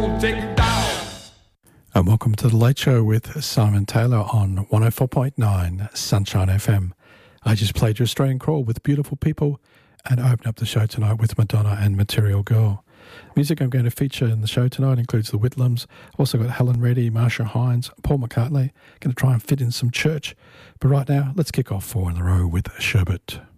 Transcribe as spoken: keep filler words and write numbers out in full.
gonna take you down. And welcome to The Late Show with Simon Taylor on one oh four point nine Sunshine F M. I just played your Australian Crawl with Beautiful People and opened up the show tonight with Madonna and Material Girl. Music I'm going to feature in the show tonight includes the Whitlams. I've also got Helen Reddy, Marsha Hines, Paul McCartney. Going to try and fit in some church. But right now, let's kick off four in a row with Sherbet.